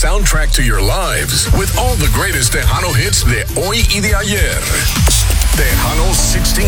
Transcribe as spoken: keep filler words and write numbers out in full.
soundtrack to your lives with all the greatest Tejano hits de hoy y de ayer. Tejano sixty